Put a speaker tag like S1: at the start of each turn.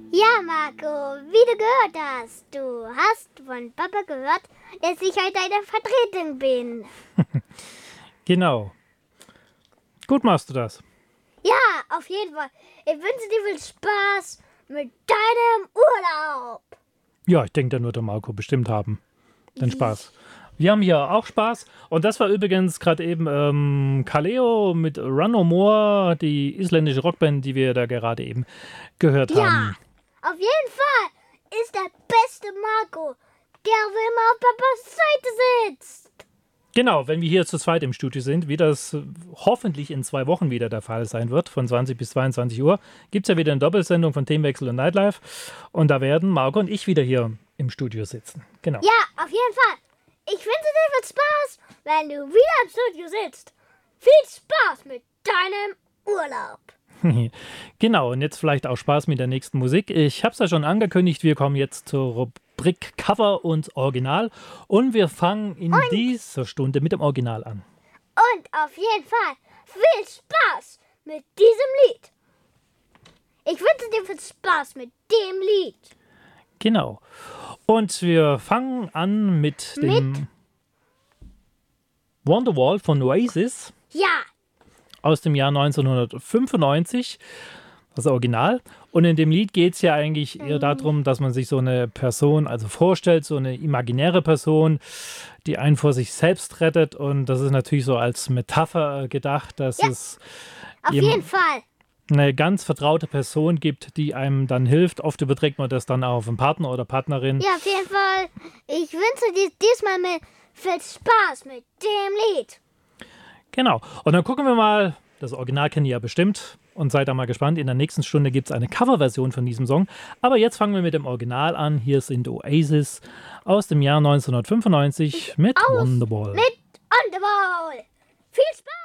S1: Ja, Marco, wie du gehört hast, du hast von Papa gehört, dass ich heute eine Vertretung bin.
S2: Genau. Gut machst du das.
S1: Ja, auf jeden Fall. Ich wünsche dir viel Spaß mit deinem Urlaub.
S2: Ja, ich denke, da wird der Marco bestimmt haben. Den Spaß. Wir haben hier auch Spaß. Und das war übrigens gerade eben Kaleo mit Run No More, die isländische Rockband, die wir da gerade eben gehört
S1: Ja,
S2: haben.
S1: auf jeden Fall ist der beste Marco, der immer auf Papas Seite sitzt.
S2: Genau, wenn wir hier zu zweit im Studio sind, wie das hoffentlich in 2 Wochen wieder der Fall sein wird, von 20 bis 22 Uhr, gibt es ja wieder eine Doppelsendung von Themenwechsel und Nightlife. Und da werden Marco und ich wieder hier im Studio sitzen. Genau.
S1: Ja, auf jeden Fall. Ich wünsche dir viel Spaß, wenn du wieder im Studio sitzt. Viel Spaß mit deinem Urlaub.
S2: Genau, und jetzt vielleicht auch Spaß mit der nächsten Musik. Ich habe es ja schon angekündigt, wir kommen jetzt zur Rubrik Cover und Original. Und wir fangen in dieser Stunde mit dem Original an.
S1: Und auf jeden Fall viel Spaß mit diesem Lied. Ich wünsche dir viel Spaß mit dem Lied.
S2: Genau. Und wir fangen an mit dem Wonderwall von Oasis
S1: Ja,
S2: aus dem Jahr 1995, das Original. Und in dem Lied geht es ja eigentlich eher darum, dass man sich so eine Person also vorstellt, so eine imaginäre Person, die einen vor sich selbst rettet. Und das ist natürlich so als Metapher gedacht, dass es
S1: auf
S2: eben
S1: jeden Fall.
S2: eine ganz vertraute Person gibt, die einem dann hilft. Oft überträgt man das dann auch auf einen Partner oder Partnerin.
S1: Ja, auf jeden Fall. Ich wünsche dir diesmal viel Spaß mit dem Lied.
S2: Genau. Und dann gucken wir mal, das Original kennt ihr ja bestimmt und seid da mal gespannt. In der nächsten Stunde gibt es eine Coverversion von diesem Song. Aber jetzt fangen wir mit dem Original an. Hier sind Oasis aus dem Jahr 1995 mit Wonderwall.
S1: Mit Wonderwall. Viel Spaß.